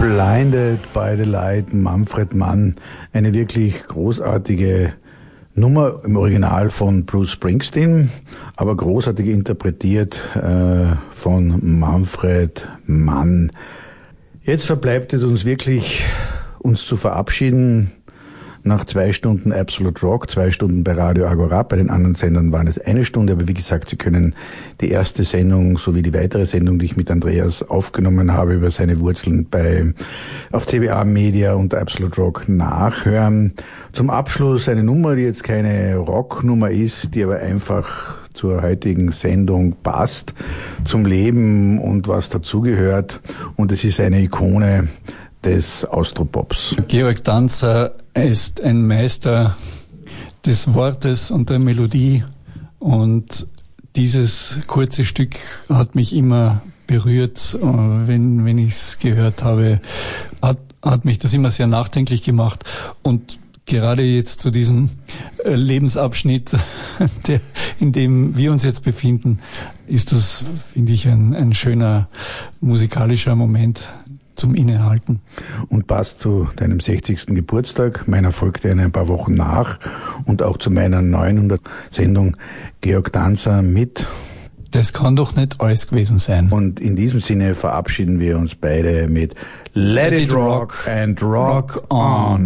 Blinded by the Light, Manfred Mann, eine wirklich großartige Nummer im Original von Bruce Springsteen, aber großartig interpretiert von Manfred Mann. Jetzt verbleibt es uns wirklich, uns zu verabschieden. Nach 2 Stunden Absolute Rock, 2 Stunden bei Radio Agora. Bei den anderen Sendern waren es 1 Stunde, aber wie gesagt, Sie können die erste Sendung sowie die weitere Sendung, die ich mit Andreas aufgenommen habe, über seine Wurzeln auf CBA Media und Absolute Rock nachhören. Zum Abschluss eine Nummer, die jetzt keine Rocknummer ist, die aber einfach zur heutigen Sendung passt, zum Leben und was dazugehört. Und es ist eine Ikone des Austropops. Georg Danzer ist ein Meister des Wortes und der Melodie, und dieses kurze Stück hat mich immer berührt. Wenn ich es gehört habe, hat mich das immer sehr nachdenklich gemacht, und gerade jetzt zu diesem Lebensabschnitt, in dem wir uns jetzt befinden, ist das, finde ich, ein schöner musikalischer Moment zum Innehalten. Und passt zu deinem 60. Geburtstag. Meiner folgte ein paar Wochen nach, und auch zu meiner 900. Sendung Georg Danzer mit Das kann doch nicht alles gewesen sein. Und in diesem Sinne verabschieden wir uns beide mit Let it rock and rock on.